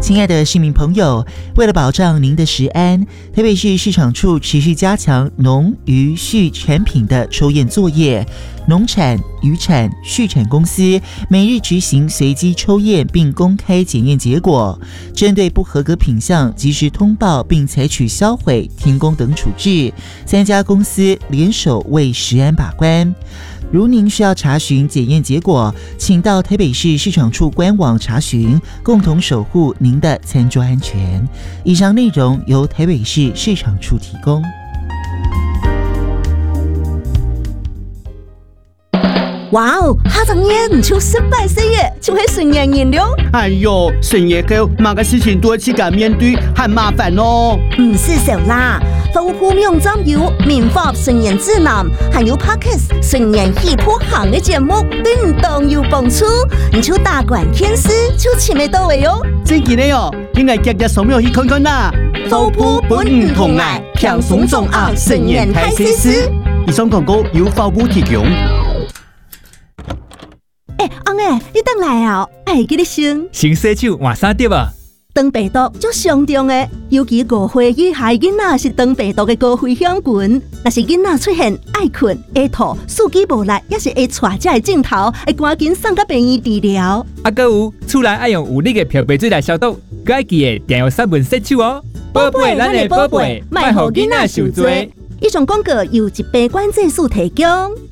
亲爱的市民朋友，为了保障您的食安，台北市市场处持续加强农渔畜产品的抽验作业。农产、渔产、畜产公司每日执行随机抽验并公开检验结果，针对不合格品项及时通报并采取销毁、停工等处置。3家公司联手为食安把关。如您需要查询检验结果，请到台北市市场处官网查询，共同守护您的餐桌安全。以上内容由台北市市场处提供。 哇哦，哈张爷唔像18歲嘅，就係順人人了。 哎呦，順嘢嘅，某個事情都自己面對，很麻煩哦。 唔是小啦，豐富用針油、民法順人指南，還有 Podcast 順人氣泡行嘅節目，對唔當有幫助。你就大管天師，就前面到位哦。 真嘅呢哦，應該日日掃描去看看啦。 豐富本唔同愛，強鬆重壓順人太西施。 以上廣告由法務提供。 翁誒，你等來啊！愛記你先洗手換衫碟啊！ 腸病毒足上重嘅，尤其5歲以下囡仔是腸病毒嘅高危險群。若是囡仔出現愛困、會吐、四肢無力，也是會帶這個症頭，會趕緊送到病院治療。 還有厝內愛用有力嘅漂白水來消毒，還要記得定用3分洗手哦。寶貝，咱的寶貝，莫讓囡仔受罪。 以上廣告由疾病管制署提供。